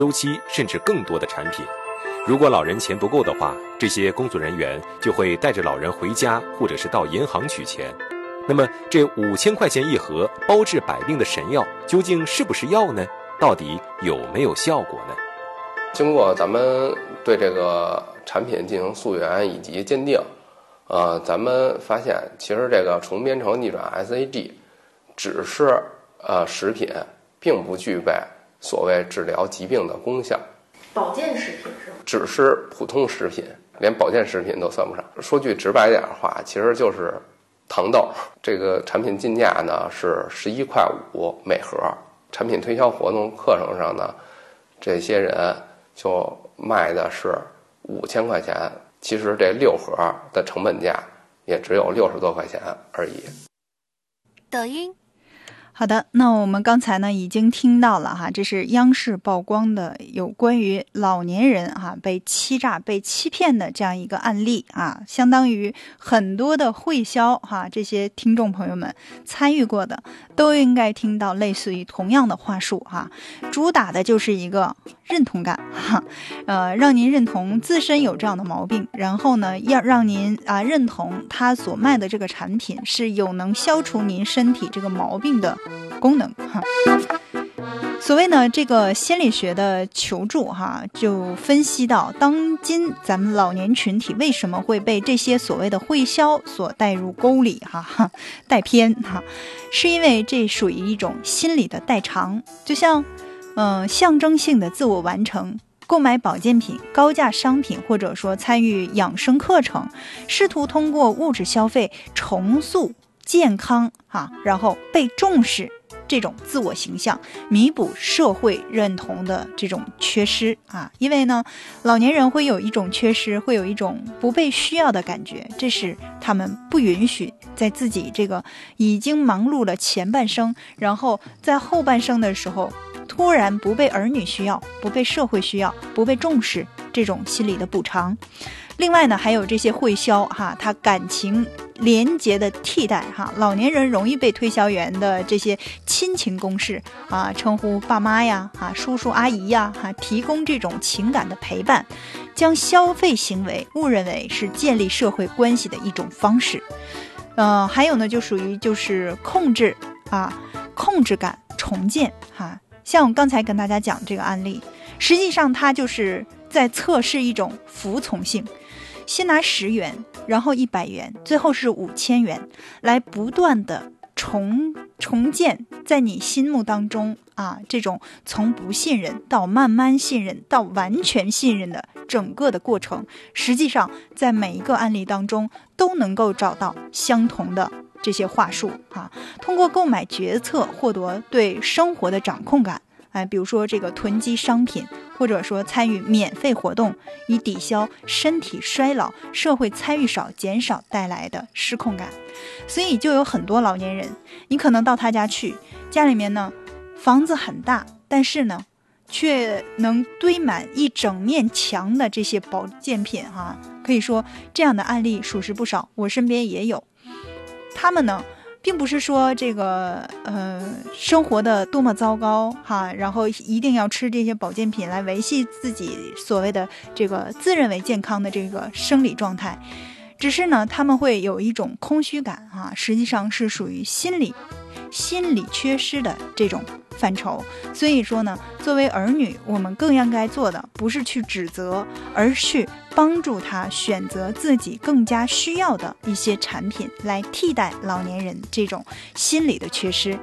周期甚至更多的产品。如果老人钱不够的话，这些工作人员就会带着老人回家，或者是到银行取钱。那么这5000块钱一盒包治百病的神药究竟是不是药呢？到底有没有效果呢？ 经过咱们对这个产品进行溯源以及鉴定，咱们发现其实这个重编程逆转 SAG 只是食品，并不具备所谓治疗疾病的功效。 保健食品是吗？ 只是普通食品，连保健食品都算不上。说句直白点的话，其实就是糖豆。这个产品进价呢是11.5块每盒，产品推销活动课程上呢，这些人就卖的是5000块钱，其实这6盒的成本价也只有60多块钱而已。 抖音。 好的，那我们刚才呢已经听到了哈，这是央视曝光的有关于老年人被欺诈、被欺骗的这样一个案例啊，相当于很多的会销这些听众朋友们参与过的都应该听到类似于同样的话术主打的就是一个认同感让您认同自身有这样的毛病，然后呢要让您认同他所卖的这个产品是有能消除您身体这个毛病的功能所谓呢这个心理学的求助就分析到当今咱们老年群体为什么会被这些所谓的会销所带入沟里带偏是因为这属于一种心理的代偿，就像象征性的自我完成，购买保健品、高价商品，或者说参与养生课程，试图通过物质消费重塑健康然后被重视这种自我形象，弥补社会认同的这种缺失因为呢老年人会有一种缺失，会有一种不被需要的感觉，这是他们不允许在自己这个已经忙碌了前半生，然后在后半生的时候突然不被儿女需要，不被社会需要，不被重视，这种心理的补偿。另外呢还有这些会销他感情连结的替代老年人容易被推销员的这些亲情攻势称呼爸妈呀叔叔阿姨呀提供这种情感的陪伴，将消费行为误认为是建立社会关系的一种方式。还有呢就属于就是控制感重建像我刚才跟大家讲这个案例，实际上它就是在测试一种服从性，先拿10元，然后100元，最后是5000元，来不断的重建在你心目当中这种从不信任到慢慢信任到完全信任的整个的过程，实际上在每一个案例当中都能够找到相同的这些话术通过购买决策获得对生活的掌控感比如说这个囤积商品，或者说参与免费活动，以抵消身体衰老、社会参与减少带来的失控感。所以就有很多老年人，你可能到他家去，家里面呢房子很大，但是呢却能堆满一整面墙的这些保健品可以说这样的案例属实不少，我身边也有。他们呢并不是说这个生活的多么糟糕然后一定要吃这些保健品来维系自己所谓的这个自认为健康的这个生理状态，只是呢他们会有一种空虚感实际上是属于心理缺失的这种范畴。所以说呢作为儿女，我们更应该做的不是去指责，而是帮助他选择自己更加需要的一些产品，来替代老年人这种心理的缺失。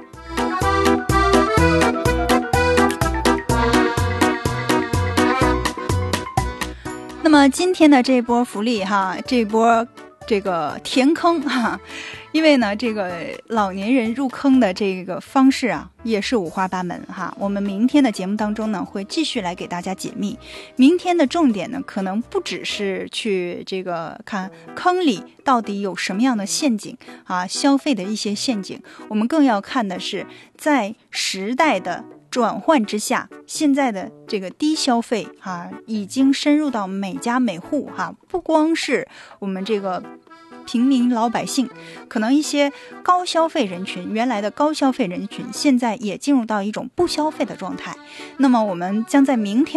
那么今天的这波福利这波这个填坑因为呢这个老年人入坑的这个方式也是五花八门我们明天的节目当中呢会继续来给大家解密。明天的重点呢可能不只是去这个看坑里到底有什么样的陷阱消费的一些陷阱，我们更要看的是在时代的转换之下，现在的这个低消费已经深入到每家每户不光是我们这个平民老百姓，可能一些高消费人群，原来的高消费人群现在也进入到一种不消费的状态。那么我们将在明天